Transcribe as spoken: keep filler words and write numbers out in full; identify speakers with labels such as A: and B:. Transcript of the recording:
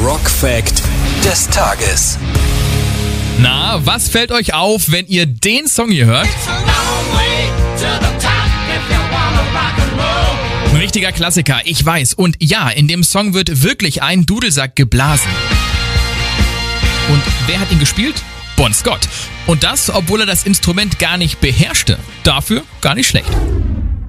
A: Rock-Fact des Tages.
B: Na, was fällt euch auf, wenn ihr den Song hier hört? Ein richtiger Klassiker, ich weiß. Und ja, in dem Song wird wirklich ein Dudelsack geblasen. Und wer hat ihn gespielt? Bon Scott. Und das, obwohl er das Instrument gar nicht beherrschte. Dafür gar nicht schlecht.